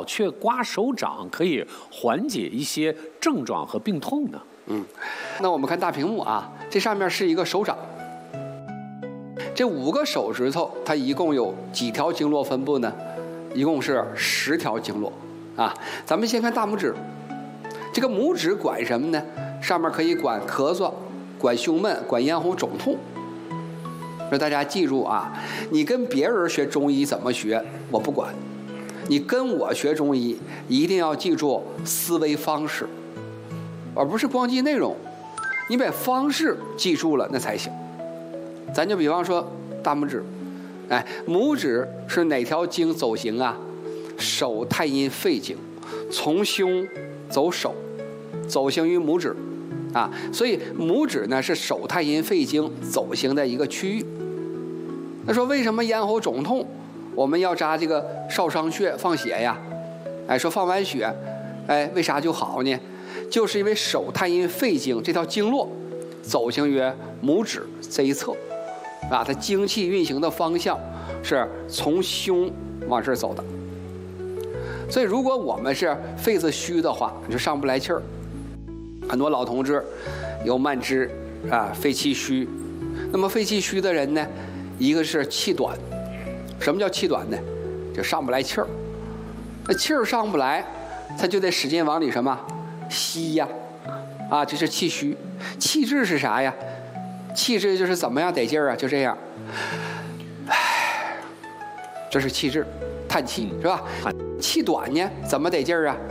雀刮手掌可以缓解一些症状和病痛呢？ 那我们看大屏幕啊，这上面是一个手掌，这5个手指头它一共有几条经络分布呢？一共是10条经络啊。咱们先看大拇指，这个拇指管什么呢？上面可以管咳嗽、管胸闷、管咽喉肿痛。说大家记住啊，你跟别人学中医怎么学我不管，你跟我学中医一定要记住思维方式，而不是光记内容。你把方式记住了那才行。咱就比方说大拇指，拇指是哪条经走行啊？手太阴肺经，从胸走手，走行于拇指啊，所以拇指呢是手太阴肺经走行的一个区域。那说为什么咽喉肿痛我们要扎这个少商穴放血呀？说放完血，为啥就好呢？就是因为手太阴肺经这条经络走行于拇指这一侧啊，它精气运行的方向是从胸往这儿走的。所以如果我们是肺子虚的话，就上不来气儿。很多老同志有慢支啊，肺气虚。那么肺气虚的人呢，一个是气短。什么叫气短呢？就上不来气儿。那气儿上不来，他就得使劲往里什么吸呀，啊，这是气虚。气滞是啥呀？气滞就是怎么样得劲儿啊？就这样，这是气滞，叹气是吧？气短呢，怎么得劲儿啊？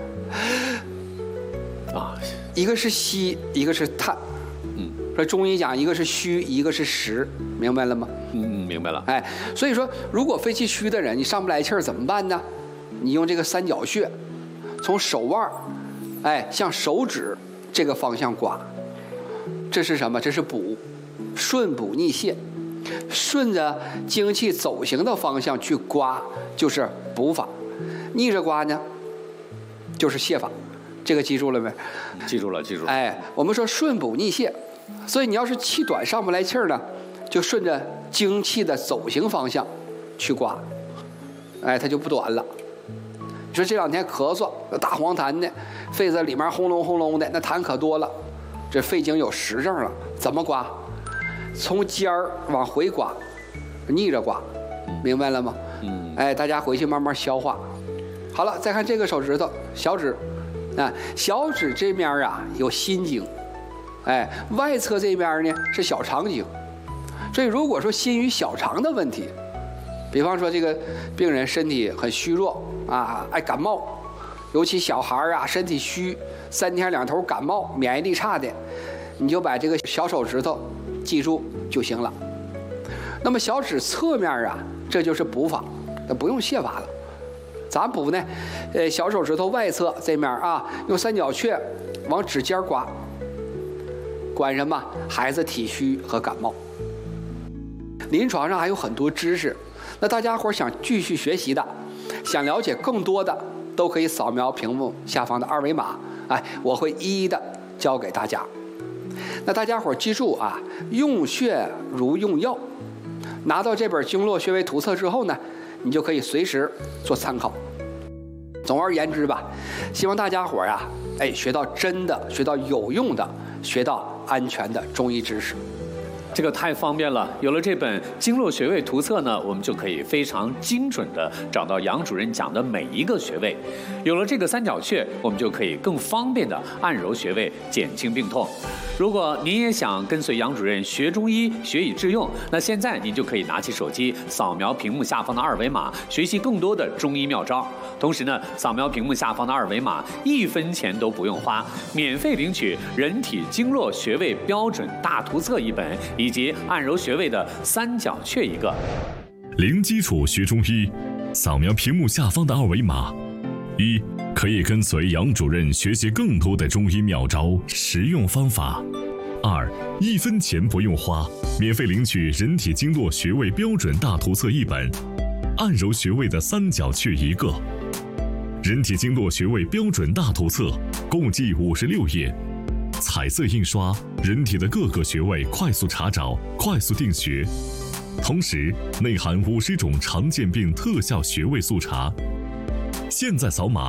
一个是吸，一个是叹。说中医讲，一个是虚，一个是实，明白了吗？ 明白了。 所以说，如果肺气虚的人，你上不来气儿怎么办呢？你用这个三角穴，从手腕，向手指这个方向刮。这是什么？这是补，顺补逆泻，顺着精气走行的方向去刮，就是补法；逆着刮呢，就是泻法。这个记住了没？ 记住了。 我们说顺补逆泻，所以你要是气短上不来气儿呢，就顺着精气的走行方向去刮，它就不短了。你说这2天咳嗽大黄痰的，肺子里面轰隆轰隆的，那痰可多了，这肺经有实症了，怎么刮？从尖儿往回刮，逆着刮，明白了吗？大家回去慢慢消化。好了，再看这个手指头，小指，小指这边啊有心经，外侧这边呢是小肠经。所以如果说心与小肠的问题，比方说这个病人身体很虚弱啊，爱感冒，尤其小孩啊身体虚，3天2头感冒，免疫力差的，你就把这个小手指头记住就行了。那么小指侧面啊，这就是补法，那不用泻法了。咋补呢？小手指头外侧这面啊，用三角穴往指尖刮，管什么？孩子体虚和感冒。临床上还有很多知识，那大家伙想继续学习的，想了解更多的，都可以扫描屏幕下方的2维码，我会一一的教给大家。那大家伙记住啊，用穴如用药。拿到这本经络穴位图册之后呢，你就可以随时做参考。总而言之吧，希望大家伙啊，学到真的，学到有用的，学到安全的中医知识。 这个太方便了，有了这本经络穴位图册呢，我们就可以非常精准的找到杨主任讲的每一个穴位。有了这个三角穴，我们就可以更方便的按揉穴位，减轻病痛。如果您也想跟随杨主任学中医，学以致用，那现在您就可以拿起手机，扫描屏幕下方的2维码，学习更多的中医妙招。同时呢，扫描屏幕下方的2维码，1分钱都不用花，免费领取《人体经络穴位标准大图册》1本，以及按揉穴位的三角穴1个。 零基础学中医，扫描屏幕下方的2维码。1. 可以跟随杨主任学习更多的中医妙招、实用方法。2. 1分钱不用花，免费领取《人体经络穴位标准大图册》1本，按揉穴位的三角穴1个。人体经络穴位标准大图册共计56页，彩色印刷，人体的各个穴位快速查找、快速定穴，同时内含50种常见病特效穴位速查。现在扫码